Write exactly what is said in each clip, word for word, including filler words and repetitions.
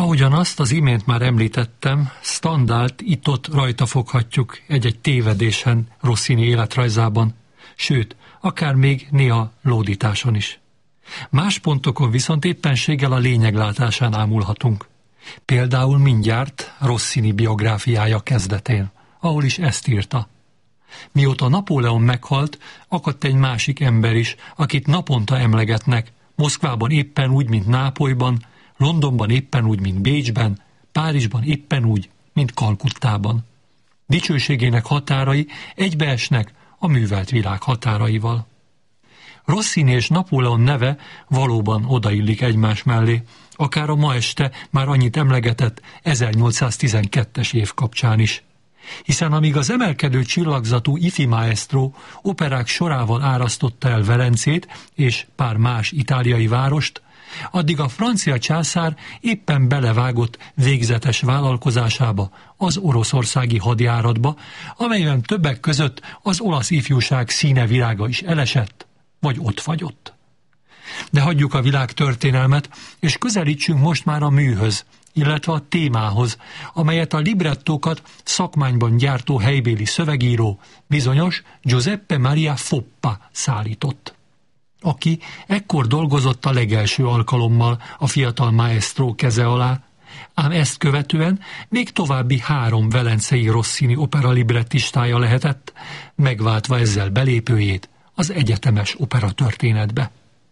Ahogyan azt az imént már említettem, Stendhalt itt-ott rajta foghatjuk egy-egy tévedésen Rossini életrajzában, sőt, akár még néha lódításon is. Más pontokon viszont éppenséggel a lényeglátásán ámulhatunk. Például mindjárt Rossini biográfiája kezdetén, ahol is ezt írta. Mióta Napóleon meghalt, akadt egy másik ember is, akit naponta emlegetnek, Moszkvában éppen úgy, mint Nápolyban, Londonban éppen úgy, mint Bécsben, Párizsban éppen úgy, mint Kalkuttában. Dicsőségének határai egybeesnek a művelt világ határaival. Rossini és Napóleon neve valóban odaillik egymás mellé, akár a ma este már annyit emlegetett ezernyolcszáztizenkettes év kapcsán is. Hiszen amíg az emelkedő csillagzatú ifi maestro operák sorával árasztotta el Velencét és pár más itáliai várost, addig a francia császár éppen belevágott végzetes vállalkozásába, az oroszországi hadjáratba, amelyben többek között az olasz ifjúság színe virága is elesett, vagy ott fagyott. De hagyjuk a világ történelmet, és közelítsünk most már a műhöz, illetve a témához, amelyet a librettókat szakmányban gyártó helybéli szövegíró, bizonyos Giuseppe Maria Foppa szállított, aki ekkor dolgozott a legelső alkalommal a fiatal maestro keze alá, ám ezt követően még további három velencei Rossini opera librettistája lehetett, megváltva ezzel belépőjét az egyetemes opera történetbe.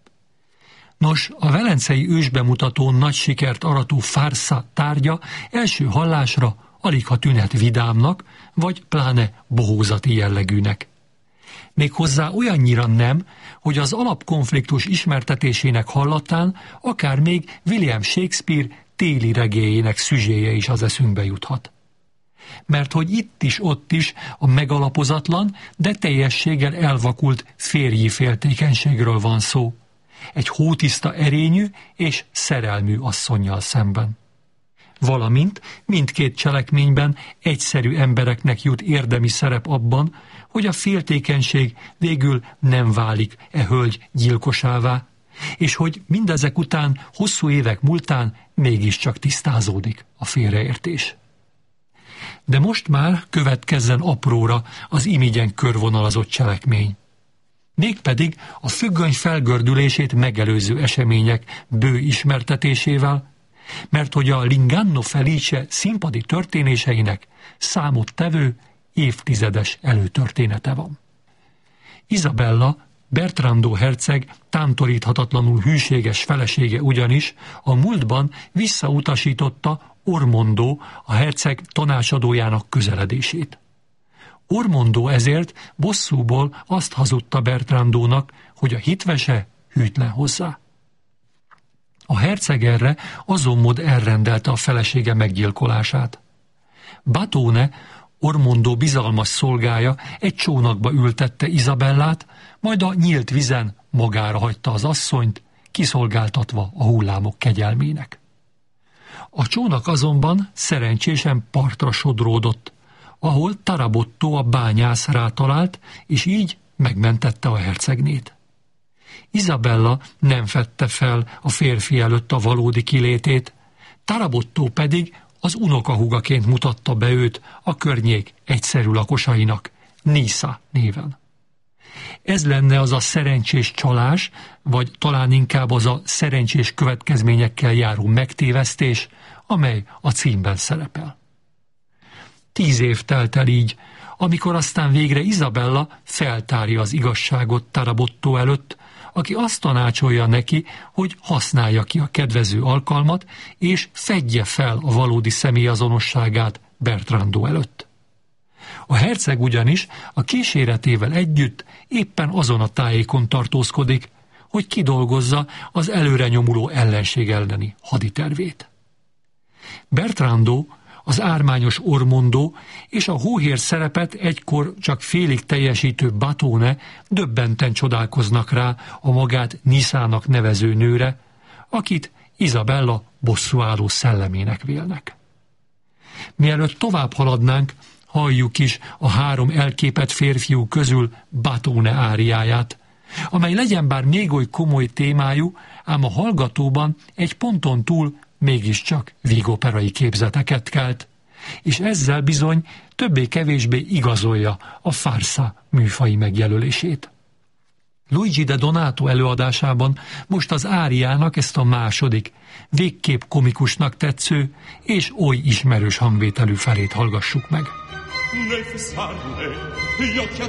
Nos, a velencei ősbemutatón nagy sikert arató Farsa tárgya első hallásra aligha tűnhet vidámnak, vagy pláne bohózati jellegűnek. Méghozzá olyannyira nem, hogy az alapkonfliktus ismertetésének hallatán akár még William Shakespeare téli regéjének szüzséje is az eszünkbe juthat. Mert hogy itt is, ott is a megalapozatlan, de teljességgel elvakult férji féltékenységről van szó. Egy hótiszta erényű és szerelmű asszonnyal szemben. Valamint mindkét cselekményben egyszerű embereknek jut érdemi szerep abban, hogy a féltékenység végül nem válik e hölgy gyilkosává, és hogy mindezek után, hosszú évek múltán mégiscsak tisztázódik a félreértés. De most már következzen apróra az imigyen körvonalazott cselekmény. Mégpedig a függöny felgördülését megelőző események bő ismertetésével, mert hogy a L'Inganno Felice színpadi történéseinek számot tevő évtizedes előtörténete van. Isabella, Bertrando herceg tántoríthatatlanul hűséges felesége ugyanis a múltban visszautasította Ormondo, a herceg tanácsadójának közeledését. Ormondo ezért bosszúból azt hazudta Bertrandónak, hogy a hitvese hűtlen hozzá. A herceg erre azonmód elrendelte a felesége meggyilkolását. Batone, Ormondo bizalmas szolgája egy csónakba ültette Isabellát, majd a nyílt vizen magára hagyta az asszonyt, kiszolgáltatva a hullámok kegyelmének. A csónak azonban szerencsésen partra sodródott, ahol Tarabotto a bányász rátalált, és így megmentette a hercegnét. Isabella nem fedte fel a férfi előtt a valódi kilétét, Tarabotto pedig az unokahúgaként mutatta be őt a környék egyszerű lakosainak, Nisa néven. Ez lenne az a szerencsés csalás, vagy talán inkább az a szerencsés következményekkel járó megtévesztés, amely a címben szerepel. Tíz év telt el így, amikor aztán végre Isabella feltárja az igazságot Tarabotto előtt, aki azt tanácsolja neki, hogy használja ki a kedvező alkalmat, és fedje fel a valódi személyazonosságát Bertrando előtt. A herceg ugyanis a kíséretével együtt éppen azon a tájékon tartózkodik, hogy kidolgozza az előre nyomuló ellenség elleni haditervét. Bertrando, az ármányos Ormondo és a hóhér szerepet egykor csak félig teljesítő Batone döbbenten csodálkoznak rá a magát Nisának nevező nőre, akit Isabella bosszúálló szellemének vélnek. Mielőtt tovább haladnánk, halljuk is a három elképett férfiú közül Batone áriáját, amely legyen bár még oly komoly témájú, ám a hallgatóban egy ponton túl mégiscsak vígoperai képzeteket kelt, és ezzel bizony többé-kevésbé igazolja a farsa műfai megjelölését. Luigi de Donato előadásában most az áriának ezt a második, végképp komikusnak tetsző és oly ismerős hangvételű felét hallgassuk meg.